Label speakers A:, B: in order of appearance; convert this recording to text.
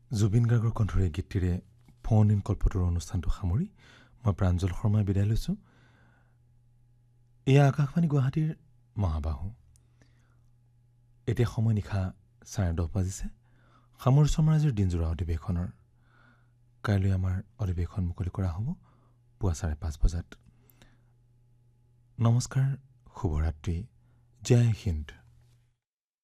A: জুবিন গাৰ্গৰ কণ্ঠৰে গীতটিৰে phone in কল্পটোৰ অনুষ্ঠানটো সামৰি মই প্ৰাঞ্জল শৰ্মাই বিদায় লৈছোঁ। এয়া আকাশবাণী গুৱাহাটীৰ মহাবাহু। এতিয়া সময় নিশা 10:30 বাজিছে। সামৰিছোঁ আমাৰ আজিৰ দিনজোৰা অধিৱেশনৰ। কাইলৈ আমাৰ অধিৱেশন মুকলি কৰা হ'ব পুৱা 5:30 বজাত। নমস্কাৰ, শুভৰাত্ৰি, জয় হিন্দ।